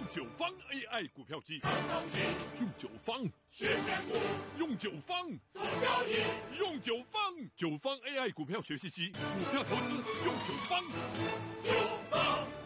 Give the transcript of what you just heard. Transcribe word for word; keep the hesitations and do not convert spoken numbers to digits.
九方 A I 股票机， 用九方学选股， 用九方做交易， 用九方九方 A I 股票学习机，股票投资用九方。 九方。